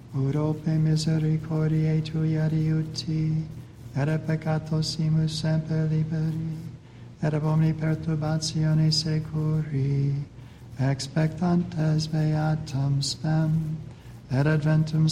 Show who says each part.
Speaker 1: Urope misericordiae tui adiuti, et peccatosimus semper liberi, et ab omni perturbatione securi, expectantes beatum spem, et adventum